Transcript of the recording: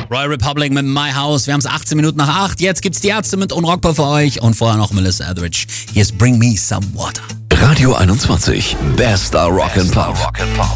Royal Republic mit My House. Wir haben es 18 Minuten nach 8. Jetzt gibt's die Ärzte mit Unrockbar für euch. Und vorher noch Melissa Etheridge. Hier ist Bring Me Some Water. Radio 21. Bester Rock and Pop.